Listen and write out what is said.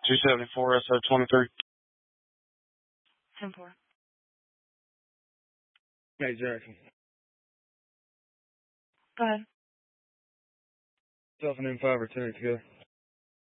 274 SO23. 10-4. Hey, Jackson. Go ahead. Self and M5 or 10 together.